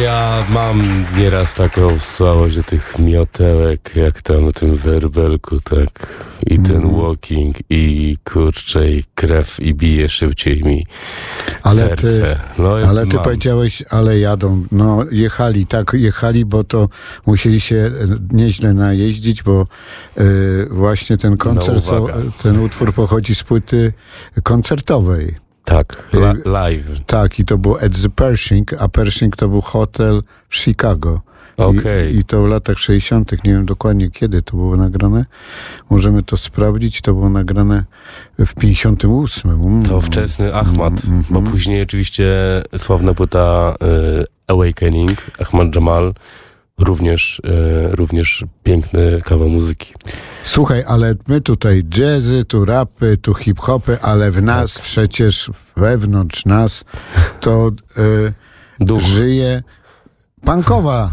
ja mam nieraz taką słabość do tych miotełek, jak tam na tym werbelku, tak. I ten walking, i kurczę, i krew, i bije szybciej mi serce. Ale ty powiedziałeś, ale jadą. No, jechali, bo to musieli się nieźle najeździć, bo właśnie ten koncert, ten utwór pochodzi z płyty koncertowej. Tak, live. Tak, i to było at the Pershing, a Pershing to był hotel w Chicago. Okay. I to w latach 60., nie wiem dokładnie kiedy to było nagrane. Możemy to sprawdzić. To było nagrane w 58. To wczesny Ahmad, bo później oczywiście sławna płyta Awakening, Ahmad Jamal, również piękny kawał muzyki. Słuchaj, ale my tutaj jazzy, tu rapy, tu hip-hopy, ale w nas przecież, wewnątrz nas, to żyje punkowa.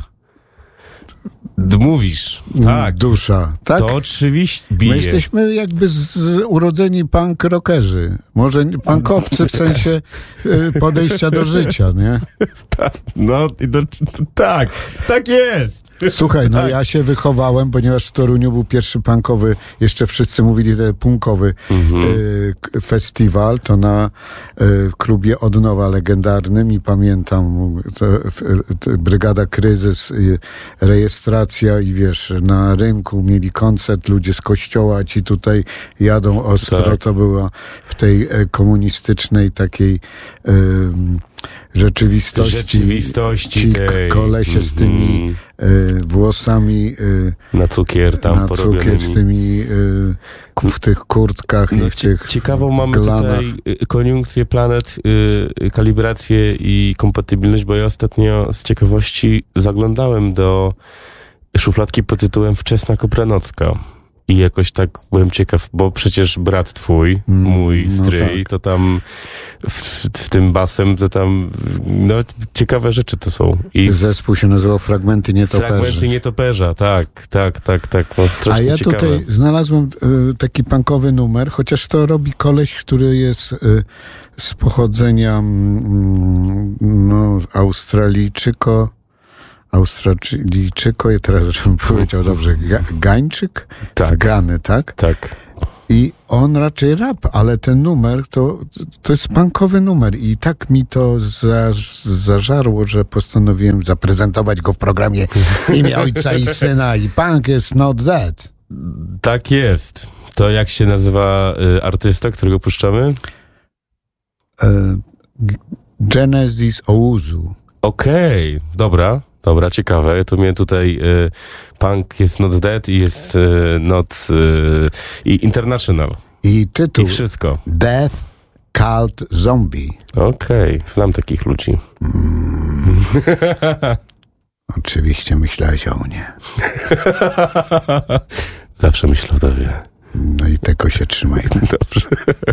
Mówisz, tak. Dusza, tak? To oczywiście bije. My jesteśmy jakby urodzeni punk rockerzy. Może punkowcy w sensie podejścia do życia, nie? No, tak jest. Słuchaj, no ja się wychowałem, ponieważ w Toruniu był pierwszy punkowy, jeszcze wszyscy mówili punkowy festiwal, to na klubie Odnowa legendarnym i pamiętam Brygada Kryzys, rejestracja i wiesz, na rynku mieli koncert, ludzie z kościoła, ci tutaj jadą ostro, tak. To było w tej komunistycznej takiej rzeczywistości ci kolesie z tymi włosami na cukier tam porobionymi. Z tymi w tych kurtkach i w tych ciekawą mamy glanach. Tutaj koniunkcję planet, kalibrację i kompatybilność, bo ja ostatnio z ciekawości zaglądałem do szufladki pod tytułem Wczesna Kopranocka. I jakoś tak byłem ciekaw, bo przecież brat twój, mój stryj, tak. To tam w tym basem, to tam, no ciekawe rzeczy to są. I zespół się nazywał Fragmenty Nietoperza. Fragmenty Nietoperza, tak. No, a ja ciekawe. Tutaj znalazłem taki punkowy numer, chociaż to robi koleś, który jest z pochodzenia Australijczyko, ja teraz żebym powiedział dobrze, Gańczyk? Tak. Z Gany, tak? Tak. I on raczej rap, ale ten numer to jest punkowy numer i tak mi to zażarło, że postanowiłem zaprezentować go w programie Imię Ojca i Syna i Punk is not dead. Tak jest. To jak się nazywa artysta, którego puszczamy? Genesis Owusu. Okej, dobra, ciekawe. To mnie tutaj Punk jest not dead i jest i international. I tytuł. I wszystko. Death Cult Zombie. Okej, znam takich ludzi. Oczywiście myślałeś o mnie. Zawsze myślę o tobie. No i tego się trzymaj. Dobrze.